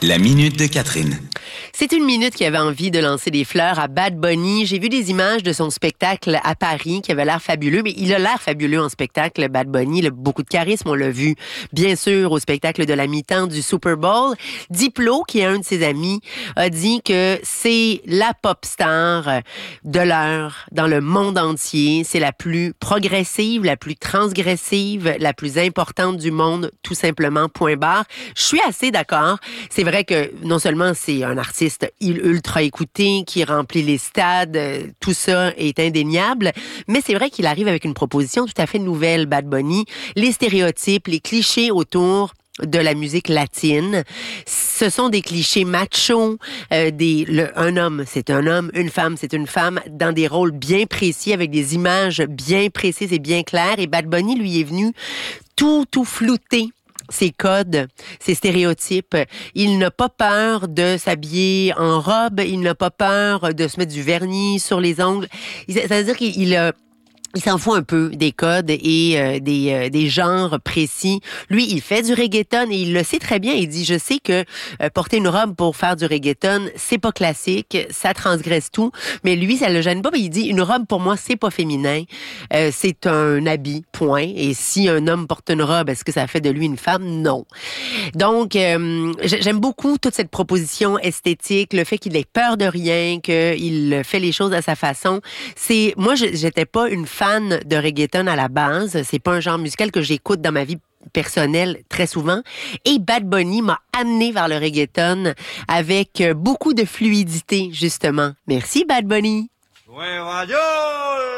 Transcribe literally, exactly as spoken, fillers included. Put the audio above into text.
La minute de Catherine. C'est une minute qui avait envie de lancer des fleurs à Bad Bunny. J'ai vu des images de son spectacle à Paris qui avait l'air fabuleux, mais il a l'air fabuleux en spectacle, Bad Bunny. Il a beaucoup de charisme, on l'a vu bien sûr au spectacle de la mi-temps du Super Bowl. Diplo, qui est un de ses amis, a dit que c'est la pop star de l'heure dans le monde entier. C'est la plus progressive, la plus transgressive, la plus importante du monde, tout simplement, point barre. Je suis assez d'accord. C'est vrai que non seulement c'est un artiste ultra écouté, qui remplit les stades, tout ça est indéniable, mais c'est vrai qu'il arrive avec une proposition tout à fait nouvelle, Bad Bunny. Les stéréotypes, les clichés autour de la musique latine, ce sont des clichés machos, euh, des le, un homme c'est un homme, une femme c'est une femme, dans des rôles bien précis, avec des images bien précises et bien claires. Et Bad Bunny, lui, est venu tout, tout flouter ses codes, ses stéréotypes. Il n'a pas peur de s'habiller en robe, il n'a pas peur de se mettre du vernis sur les ongles. C'est-à-dire qu'il a Il s'en fout un peu des codes et euh, des, euh, des genres précis. Lui, il fait du reggaeton et il le sait très bien. Il dit, je sais que euh, porter une robe pour faire du reggaeton, c'est pas classique, ça transgresse tout. Mais lui, ça le gêne pas. Mais il dit, une robe pour moi, c'est pas féminin. Euh, c'est un habit, point. Et si un homme porte une robe, est-ce que ça fait de lui une femme? Non. Donc, euh, j'aime beaucoup toute cette proposition esthétique, le fait qu'il ait peur de rien, qu'il fait les choses à sa façon. C'est, moi, j'étais pas une fan de reggaeton à la base. C'est pas un genre musical que j'écoute dans ma vie personnelle très souvent. Et Bad Bunny m'a amené vers le reggaeton avec beaucoup de fluidité, justement. Merci, Bad Bunny. Ouais, radio!